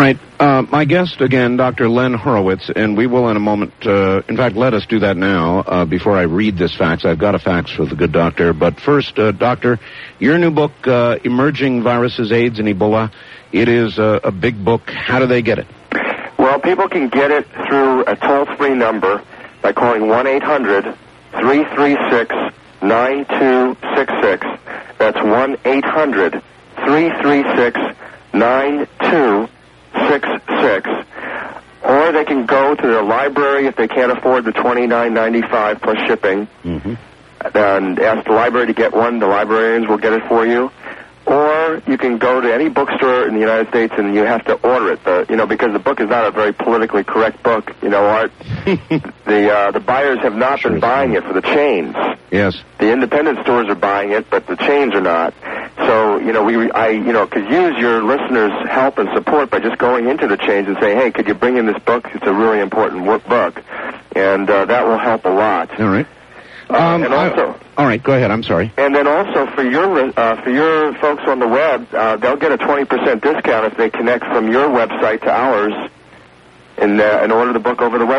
right. My guest, again, Dr. Len Horowitz, and we will in a moment, in fact, let us do that now before I read this fax. I've got a fax for the good doctor. But first, Doctor, your new book, Emerging Viruses, AIDS, and Ebola, it is a big book. How do they get it? Well, people can get it through a toll-free number by calling 1-800-336-9266. That's 1-800-336-9266. Or they can go to their library if they can't afford the $29.95 plus shipping, and ask the library to get one. The librarians will get it for you. Or you can go to any bookstore in the United States and you have to order it. Because the book is not a very politically correct book. Art. The buyers have not been buying it for the chains. Yes. The independent stores are buying it, but the chains are not. So, I could use your listeners' help and support by just going into the chains and saying, hey, could you bring in this book? It's a really important book. And that will help a lot. All right. And also, all right, go ahead. I'm sorry. And then also for your folks on the web, they'll get a 20% discount if they connect from your website to ours and order the book over the web.